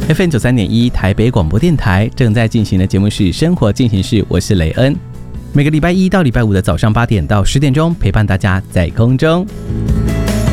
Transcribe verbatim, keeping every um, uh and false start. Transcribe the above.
F M 九三点一台北广播电台正在进行的节目是生活进行式，我是雷恩。每个礼拜一到礼拜五的早上八点到十点钟，陪伴大家在空中。